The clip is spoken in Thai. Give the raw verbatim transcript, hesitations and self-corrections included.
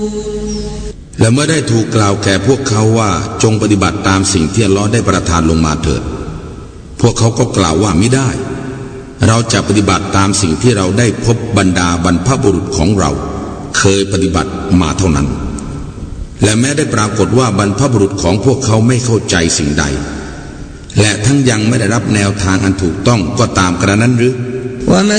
และเมื่อได้ถูกกล่าวแก่พวกเขาว่าจงปฏิบัติตามสิ่งที่อัลเลาะห์ได้ประทานลงมาเถิดพวกเขาก็กล่าวว่ามิได้เราจะปฏิบัติตามสิ่งที่เราได้พบบรรดาบรรพบุรุษของเราเคยปฏิบัติมาเท่านั้นและแม้ได้ปรากฏว่าบรรพบุรุษของพวกเขาไม่เข้าใจสิ่งใดและทั้งยังไม่ได้รับแนวทางอันถูกต้องก็ตามกระนั้นหรือ وما